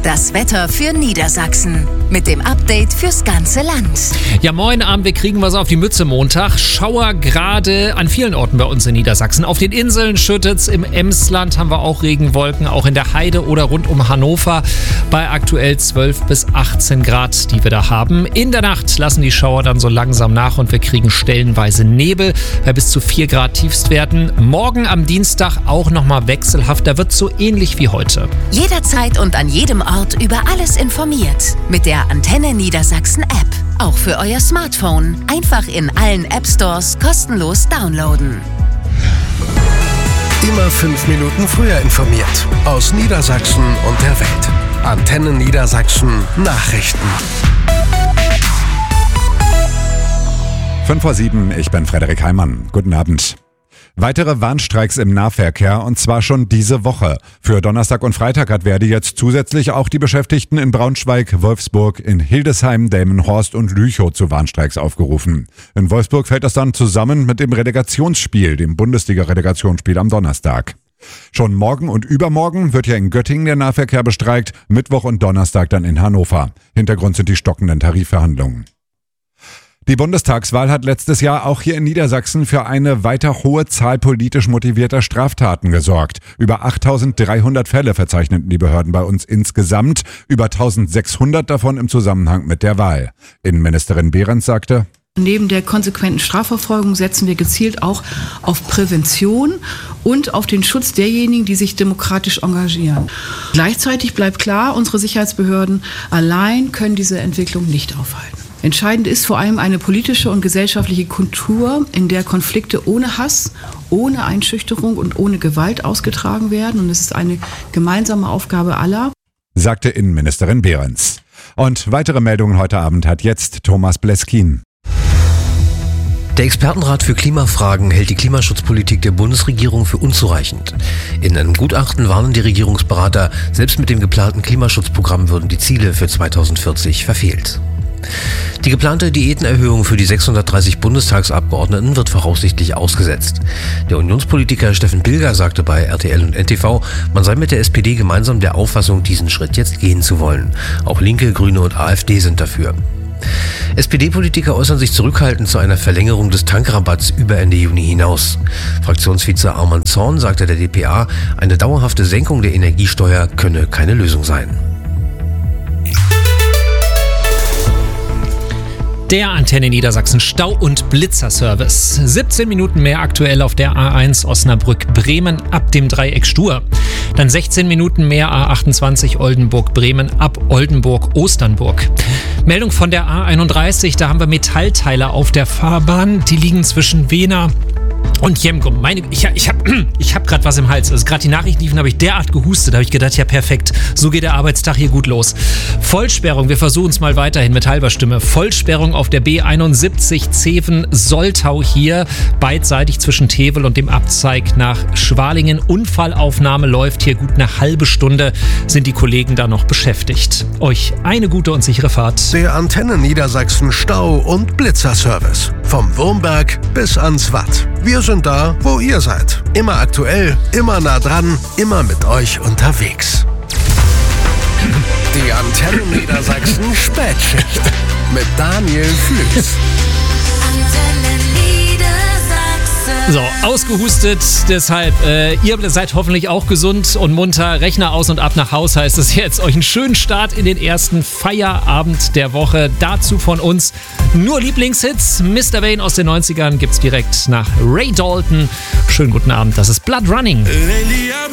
Das Wetter für Niedersachsen mit dem Update fürs ganze Land. Ja, moin Abend, wir kriegen was auf die Mütze Montag. Schauer gerade an vielen Orten bei uns in Niedersachsen. Auf den Inseln schüttet's, im Emsland haben wir auch Regenwolken, auch in der Heide oder rund um Hannover bei aktuell 12 bis 18 Grad, die wir da haben. In der Nacht lassen die Schauer dann so langsam nach und wir kriegen stellenweise Nebel bei bis zu 4 Grad Tiefstwerten. Morgen am Dienstag auch nochmal wechselhaft, da wird so ähnlich wie heute. Jederzeit und an jedem Ort über alles informiert. Mit der Antenne Niedersachsen App. Auch für euer Smartphone. Einfach in allen App Stores kostenlos downloaden. Immer 5 Minuten früher informiert. Aus Niedersachsen und der Welt. Antenne Niedersachsen Nachrichten. 5:07, ich bin Frederik Heimann. Guten Abend. Weitere Warnstreiks im Nahverkehr und zwar schon diese Woche. Für Donnerstag und Freitag hat Verdi jetzt zusätzlich auch die Beschäftigten in Braunschweig, Wolfsburg, in Hildesheim, Delmenhorst und Lüchow zu Warnstreiks aufgerufen. In Wolfsburg fällt das dann zusammen mit dem Relegationsspiel, dem Bundesliga-Relegationsspiel am Donnerstag. Schon morgen und übermorgen wird ja in Göttingen der Nahverkehr bestreikt, Mittwoch und Donnerstag dann in Hannover. Hintergrund sind die stockenden Tarifverhandlungen. Die Bundestagswahl hat letztes Jahr auch hier in Niedersachsen für eine weiter hohe Zahl politisch motivierter Straftaten gesorgt. Über 8.300 Fälle verzeichneten die Behörden bei uns insgesamt, über 1.600 davon im Zusammenhang mit der Wahl. Innenministerin Behrens sagte: Neben der konsequenten Strafverfolgung setzen wir gezielt auch auf Prävention und auf den Schutz derjenigen, die sich demokratisch engagieren. Gleichzeitig bleibt klar, unsere Sicherheitsbehörden allein können diese Entwicklung nicht aufhalten. Entscheidend ist vor allem eine politische und gesellschaftliche Kultur, in der Konflikte ohne Hass, ohne Einschüchterung und ohne Gewalt ausgetragen werden. Und es ist eine gemeinsame Aufgabe aller, sagte Innenministerin Behrens. Und weitere Meldungen heute Abend hat jetzt Thomas Bleskin. Der Expertenrat für Klimafragen hält die Klimaschutzpolitik der Bundesregierung für unzureichend. In einem Gutachten warnen die Regierungsberater, selbst mit dem geplanten Klimaschutzprogramm würden die Ziele für 2040 verfehlt. Die geplante Diätenerhöhung für die 630 Bundestagsabgeordneten wird voraussichtlich ausgesetzt. Der Unionspolitiker Steffen Pilger sagte bei RTL und NTV, man sei mit der SPD gemeinsam der Auffassung, diesen Schritt jetzt gehen zu wollen. Auch Linke, Grüne und AfD sind dafür. SPD-Politiker äußern sich zurückhaltend zu einer Verlängerung des Tankrabatts über Ende Juni hinaus. Fraktionsvize Arman Zorn sagte der dpa, eine dauerhafte Senkung der Energiesteuer könne keine Lösung sein. Der Antenne Niedersachsen Stau- und Blitzerservice. 17 Minuten mehr aktuell auf der A1 Osnabrück-Bremen ab dem Dreieck Stur. Dann 16 Minuten mehr A28 Oldenburg-Bremen ab Oldenburg-Osternburg. Meldung von der A31, da haben wir Metallteile auf der Fahrbahn. Die liegen zwischen Wehner und Jemgum. Ich hab gerade was im Hals. Also gerade die Nachrichten liefen, habe ich derart gehustet. Da habe ich gedacht, ja perfekt, so geht der Arbeitstag hier gut los. Vollsperrung, wir versuchen es mal weiterhin mit halber Stimme. Vollsperrung auf der B71 Zeven-Soltau hier, beidseitig zwischen Tevel und dem Abzweig nach Schwalingen. Unfallaufnahme läuft hier gut eine halbe Stunde, sind die Kollegen da noch beschäftigt. Euch eine gute und sichere Fahrt. Der Antenne Niedersachsen Stau- und Blitzerservice. Vom Wurmberg bis ans Watt. Wir sind da, wo ihr seid. Immer aktuell, immer nah dran, immer mit euch unterwegs. Die Antenne Niedersachsen Spätschicht mit Daniel Flüß. So, ausgehustet, deshalb, ihr seid hoffentlich auch gesund und munter. Rechner aus und ab nach Haus heißt es jetzt. Euch einen schönen Start in den ersten Feierabend der Woche. Dazu von uns nur Lieblingshits. Mr. Wayne aus den 90ern gibt's direkt nach Ray Dalton. Schönen guten Abend, das ist Blood Running.